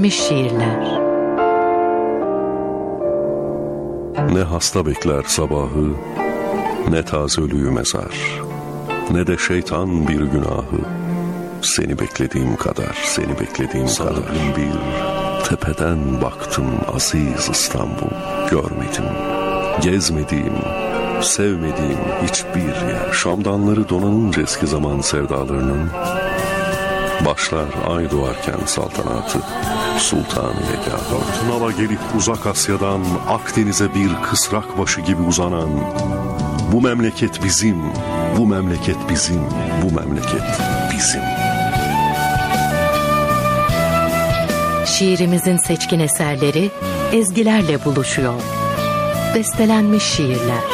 Şiirler. Ne hasta bekler sabahı, ne taze ölüyü mezar, ne de şeytan bir günahı. Seni beklediğim kadar, seni beklediğim kadar. Bir tepeden baktım aziz İstanbul, görmedim, gezmediğim, sevmediğim hiçbir yer. Şamdanları donanınca eski zaman sevdalarının, başlar ay doğarken saltanatı, sultan-ı yegâhı. Fırtınala gelip uzak Asya'dan Akdeniz'e bir kısrak başı gibi uzanan, bu memleket bizim, bu memleket bizim, bu memleket bizim. Şiirimizin seçkin eserleri ezgilerle buluşuyor. Bestelenmiş şiirler.